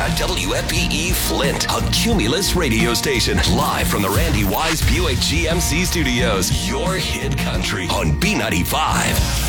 WFPE Flint, a Cumulus radio station. Live from the Randy Wise Buick GMC studios. Your hit country on B95.